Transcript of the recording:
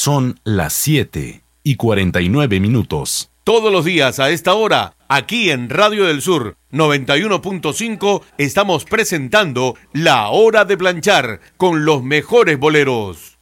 Son las 7:49. Todos los días a esta hora, aquí en Radio del Sur 91.5, estamos presentando La Hora de Planchar con los mejores boleros.